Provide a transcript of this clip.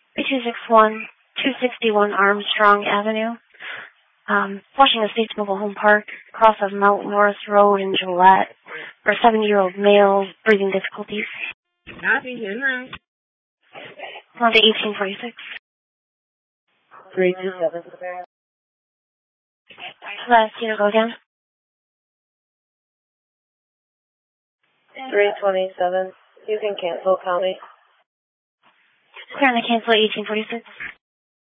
3261, 261 Armstrong Avenue. Flushing Estates Mobile Home Park, across of Mount Morris Road in Gillette, for a 70-year-old male, breathing difficulties. Copy, in-room. On to 1846. 327. Last unit, go again. 327. You can cancel, County. Currently cancel 1846.